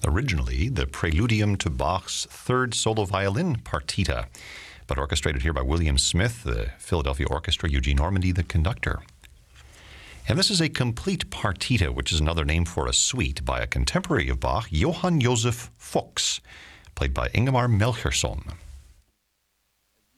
Originally, the preludium to Bach's third solo violin partita, but orchestrated here by William Smith, the Philadelphia Orchestra, Eugene Ormandy, the conductor. And this is a complete partita, which is another name for a suite by a contemporary of Bach, Johann Joseph Fuchs, played by Ingemar Melchiorson.